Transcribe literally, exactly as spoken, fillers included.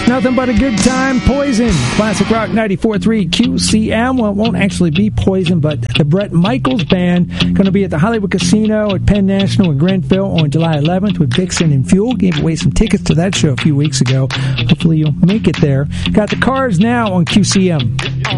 Nothing but a good time. Poison. Classic Rock ninety-four point three Q C M. Well, it won't actually be Poison, but the Bret Michaels Band going to be at the Hollywood Casino at Penn National in Grenville on July eleventh with Vixen and Fuel. Gave away some tickets to that show a few weeks ago. Hopefully you'll make it there. Got the Cars now on Q C M.